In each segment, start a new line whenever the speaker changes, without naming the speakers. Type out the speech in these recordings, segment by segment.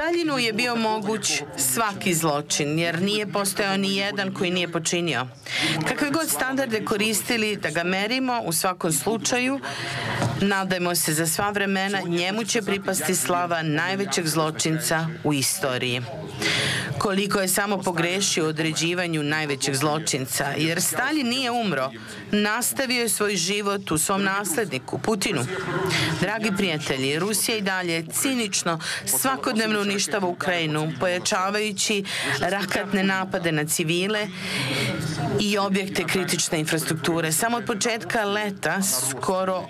Staljinu je bio moguć svaki zločin, jer nije postojao ni jedan koji nije počinio. Kakve god standarde koristili da ga merimo, u svakom slučaju, nadajmo se za sva vremena, njemu će pripasti slava najvećeg zločinca u istoriji. Koliko je samo pogrešio u određivanju najvećeg zločinca, jer Staljin nije umro, nastavio je svoj život u svom nasledniku, Putinu. Dragi prijatelji, Rusija i dalje cinično svakodnevno uništava Ukrajinu, pojačavajući raketne napade na civile i objekte kritične infrastrukture. Samo od početka leta skoro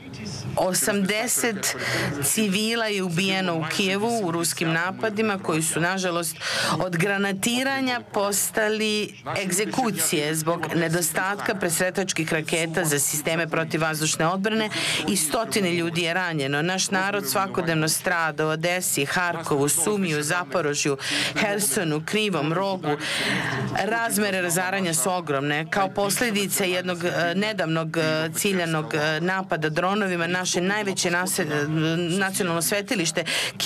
80 civila je ubijeno u Kijevu u ruskim napadima koji su, nažalost, od granatiranja postali egzekucije zbog nedostatka presretačkih raketa za sisteme protivvazdušne odbrane i stotine ljudi je ranjeno. Naš narod svakodnevno strada u Odesi, Harkovu, Sumiju, Zaporožju, Hersonu, Krivom Rogu. Razmere razaranja su ogromne. Kao posljedica jednog nedavnog ciljanog napada dronovima, naše najveće nacionalno svetilište,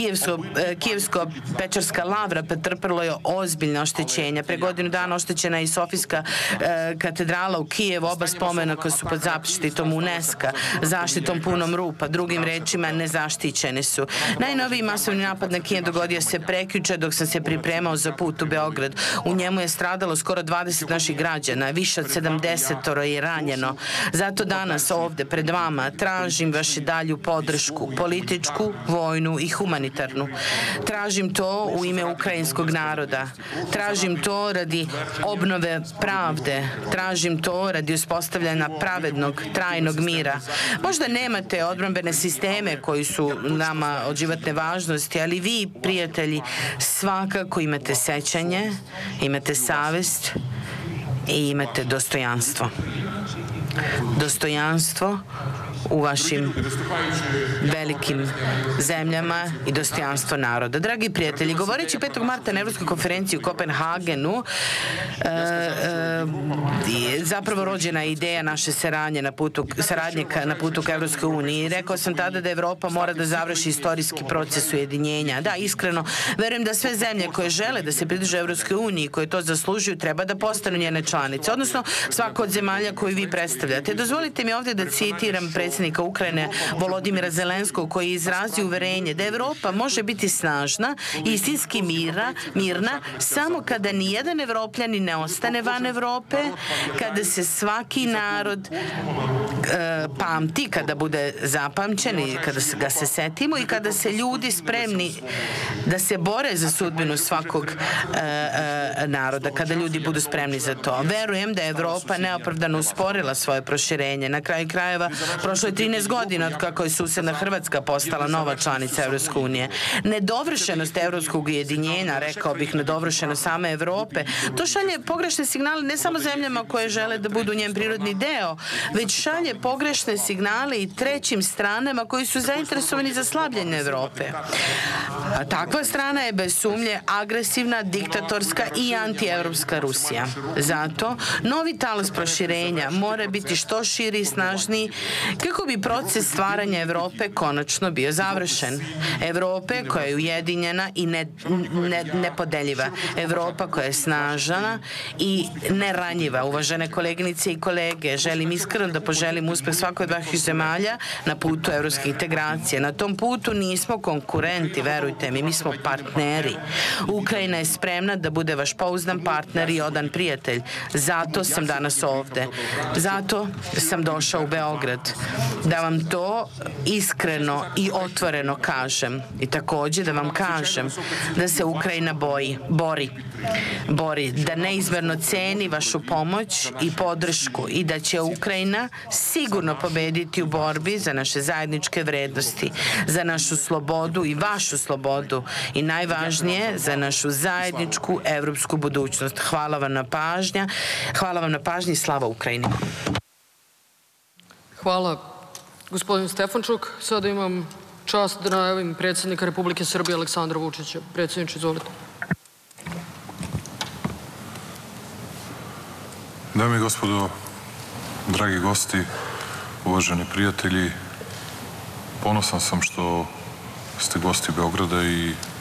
Kijevsko-Pečarska lavra, pretrpelo je ozbiljna oštećenja. Pre godinu dana oštećena je i Sofijska katedrala u Kijevu, oba spomenika su pod zaštitom UNESCO-a, zaštitom punom rupa, drugim rečima nezaštićene su. Najnoviji masovni napad na Kijev dogodio se prekjuče dok sam se pripremao za put u Beograd. U njemu je stradalo skoro 20 naših građana, više od 70 je ranjeno. Zato danas ovde pred vama tražim vašu dalju podršku, političku, vojnu i humanitarnu. Tražim to u ime ukrajinskog naroda. Tražim to radi obnove pravde. Tražim to radi uspostavljanja pravednog, trajnog mira. Možda nemate odbrambene sisteme koji su nama od životne važnosti, ali vi, prijatelji, svakako imate sećanje, imate savest i imate dostojanstvo. Dostojanstvo u vašim velikim zemljama i dostojanstvo naroda. Dragi prijatelji, govoreći 5. marta na Evropskoj konferenciji u Kopenhagenu, zapravo rođena je ideja naše saradnje na putu ka Evropskoj uniji. Rekao sam tada da Evropa mora da završi istorijski proces ujedinjenja. Da, iskreno, verujem da sve zemlje koje žele da se pridruže Evropskoj uniji, koje to zaslužuju, treba da postanu njene članice, odnosno svaka od zemalja koju vi predstavljate. Dozvolite mi ovdje da citiram predsjednika Ukrajine Volodimira Zelenskog, koji je izrazio uverenje da Evropa može biti snažna i istinski mirna samo kada nijedan Evropljanin ne ostane van Evrope, kada se svaki narod pamti, kada bude zapamćen i kada ga se setimo i kada se ljudi spremni da se bore za sudbinu svakog naroda, kada ljudi budu spremni za to. Verujem da je Evropa neopravdano usporila svoje proširenje. Na kraju krajeva, prošlo je 13 godina od kako je susedna Hrvatska postala nova članica Evropske unije. Nedovršenost evropskog ujedinjenja, rekao bih nedovršenost same Evrope, to šalje pogrešne signale ne samo zemljama koje žele da budu njen prirodni deo, već šalje pogrešne signale i trećim stranama koji su zainteresovani za slabljenje Evrope. A takva strana je bez sumnje agresivna, diktatorska i antievropska Rusija. Zato novi talas proširenja mora biti što širi i snažniji kako bi proces stvaranja Evrope konačno bio završen. Evrope koja je ujedinjena i nepodeljiva. Evropa koja je snažna i neranjiva. Uvažene koleginice i kolege, želim iskreno da poželim uspeh svakoj od vaših zemalja na putu evropske integracije. Na tom putu nismo konkurenti, verujte mi, mi smo partneri. Ukrajina je spremna da bude vaš pouzdan partner i odan prijatelj. Zato sam danas ovde. Zato sam došao u Beograd. Da vam to iskreno i otvoreno kažem. I takođe da vam kažem da se Ukrajina bori, da neizmerno ceni vašu pomoć i podršku i da će Ukrajina sigurno pobediti u borbi za naše zajedničke vrednosti, za našu slobodu i vašu slobodu i najvažnije za našu zajedničku evropsku budućnost. Hvala vam na pažnji i slava Ukrajini.
Hvala, gospodin Stefančuk. Sada imam čast da najavim predsjednika Republike Srbije Aleksandra Vučića. Predsjedniče, izvolite.
Dame i gospodo, dragi gosti, uvaženi prijatelji, ponosan sam što ste gosti Beograda i